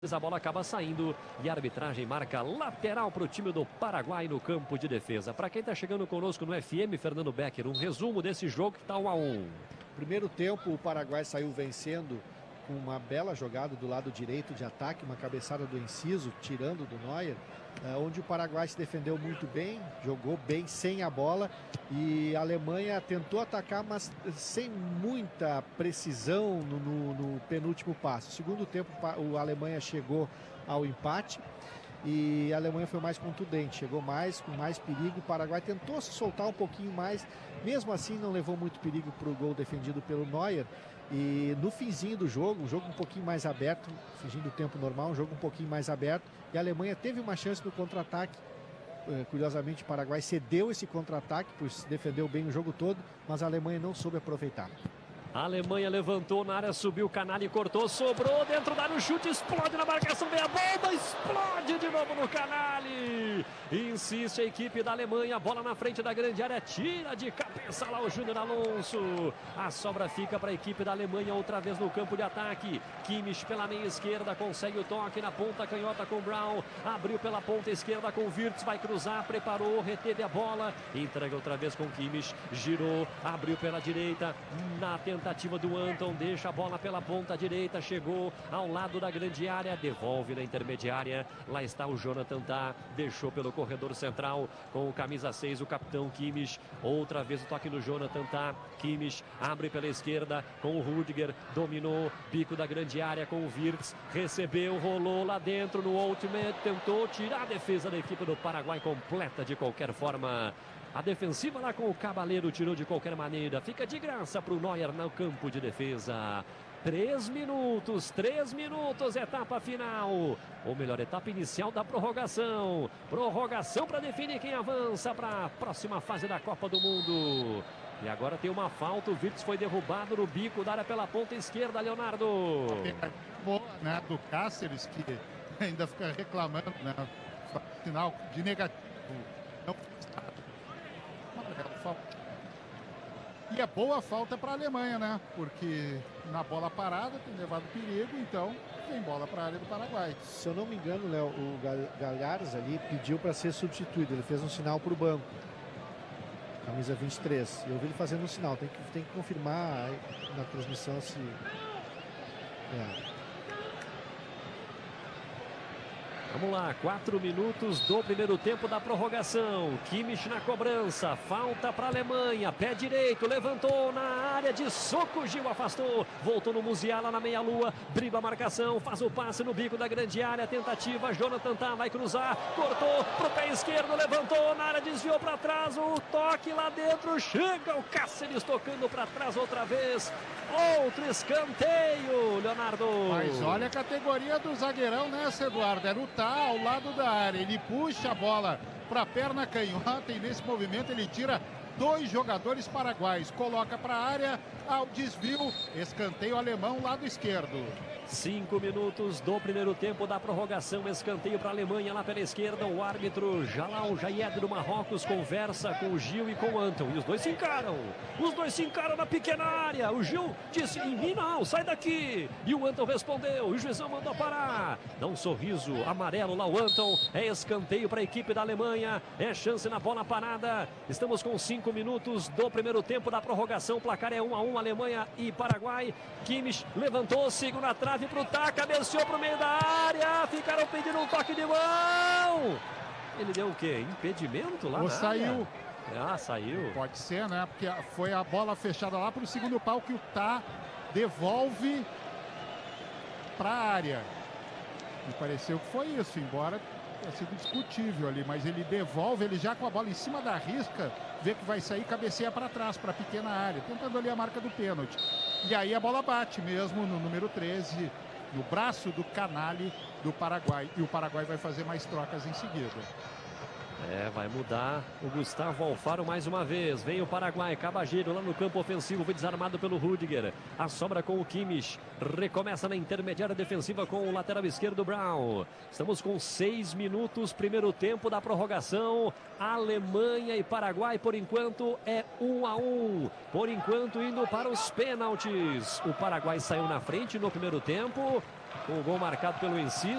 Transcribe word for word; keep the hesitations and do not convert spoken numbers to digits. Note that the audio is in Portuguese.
A bola acaba saindo e a arbitragem marca lateral para o time do Paraguai no campo de defesa. Para quem está chegando conosco no F M, Fernando Becker, um resumo desse jogo que está um a um. Primeiro tempo, o Paraguai saiu vencendo com uma bela jogada do lado direito de ataque, uma cabeçada do Enciso, tirando do Neuer, onde o Paraguai se defendeu muito bem, jogou bem sem a bola e a Alemanha tentou atacar, mas sem muita precisão no, no, no penúltimo passo. Segundo tempo, a Alemanha chegou ao empate e a Alemanha foi mais contundente, chegou mais, com mais perigo. O Paraguai tentou se soltar um pouquinho mais, mesmo assim não levou muito perigo para o gol defendido pelo Neuer. E no finzinho do jogo, um jogo um pouquinho mais aberto, fingindo o tempo normal, um jogo um pouquinho mais aberto, e a Alemanha teve uma chance no contra-ataque. Curiosamente, o Paraguai cedeu esse contra-ataque, pois se defendeu bem o jogo todo, mas a Alemanha não soube aproveitar. A Alemanha levantou na área, subiu o Canali, cortou, sobrou dentro da área, o chute explode na marcação, vem a bomba, explode de novo no Canali. Insiste a equipe da Alemanha, bola na frente da grande área, tira de cabeça lá o Júnior Alonso. A sobra fica para a equipe da Alemanha outra vez no campo de ataque. Kimmich pela meia esquerda, consegue o toque na ponta canhota com Brown. Abriu pela ponta esquerda com Wirtz, vai cruzar, preparou, reteve a bola. Entrega outra vez com Kimmich, girou, abriu pela direita, na tentativa Tentativa do Anton, deixa a bola pela ponta direita, chegou ao lado da grande área, devolve na intermediária, lá está o Jonathan Tah, deixou pelo corredor central com o camisa seis, o capitão Kimmich, outra vez o toque no Jonathan Tah, Kimmich abre pela esquerda com o Rudiger, dominou, bico da grande área com o Wirtz, recebeu, rolou lá dentro no ultimate, tentou tirar a defesa da equipe do Paraguai completa de qualquer forma. A defensiva lá com o Cabaleiro tirou de qualquer maneira. Fica de graça para o Neuer no campo de defesa. Três minutos, três minutos, etapa final. Ou melhor, etapa inicial da prorrogação. Prorrogação para definir quem avança para a próxima fase da Copa do Mundo. E agora tem uma falta, o Wirtz foi derrubado no bico da área pela ponta esquerda, Leonardo. Boa, né, do Cáceres, que ainda fica reclamando, né, sinal de negativo. Não. E é boa falta para a Alemanha, né? Porque na bola parada tem levado perigo, então tem bola para a área do Paraguai. Se eu não me engano, Léo, o Galhardo ali pediu para ser substituído. Ele fez um sinal para o banco. Camisa vinte e três. Eu vi ele fazendo um sinal. Tem que, tem que confirmar na transmissão se... É. Vamos lá, quatro minutos do primeiro tempo da prorrogação. Kimmich na cobrança, falta para a Alemanha, pé direito, levantou na área de soco, Gil afastou, voltou no Musiala na meia-lua, dribla a marcação, faz o passe no bico da grande área, tentativa, Jonathan Tah vai cruzar, cortou pro pé esquerdo, levantou na área, desviou para trás, o toque lá dentro, chega o Cáceres tocando para trás outra vez, outro escanteio, Leonardo. Mas olha a categoria do zagueirão nessa, Eduardo, era o ao lado da área, ele puxa a bola para a perna canhota e nesse movimento ele tira dois jogadores paraguaios, coloca para a área, ao desvio, escanteio alemão, lado esquerdo. Cinco minutos do primeiro tempo da prorrogação, escanteio para a Alemanha lá pela esquerda, o árbitro Jalal Jayed do Marrocos conversa com o Gil e com o Anton, e os dois se encaram, os dois se encaram na pequena área, o Gil disse, em mim não, sai daqui, e o Anton respondeu, o juizão mandou parar, dá um sorriso amarelo lá o Anton, é escanteio para a equipe da Alemanha, é chance na bola parada, estamos com cinco minutos do primeiro tempo da prorrogação, o placar é um a um, Alemanha e Paraguai, Kimmich levantou, segura na trave, pro Tah, cabeceou pro meio da área, ficaram pedindo um toque de mão. Ele deu o quê? Impedimento lá Ou na saiu. área? Ah, saiu. Pode ser, né? Porque foi a bola fechada lá pro segundo pau que o Tah devolve pra área. Me pareceu que foi isso, embora tenha sido discutível ali, mas ele devolve, ele já com a bola em cima da risca, vê que vai sair, cabeceia para trás, para a pequena área, tentando ali a marca do pênalti. E aí a bola bate mesmo no número treze, no braço do Canali do Paraguai. E o Paraguai vai fazer mais trocas em seguida. É, vai mudar o Gustavo Alfaro mais uma vez. Vem o Paraguai, Cabageiro lá no campo ofensivo, foi desarmado pelo Rudiger. A sobra com o Kimmich. Recomeça na intermediária defensiva com o lateral esquerdo Brown. Estamos com seis minutos, primeiro tempo da prorrogação. Alemanha e Paraguai, por enquanto, é um a um. Por enquanto, indo para os pênaltis. O Paraguai saiu na frente no primeiro tempo. Com o gol marcado pelo Enciso.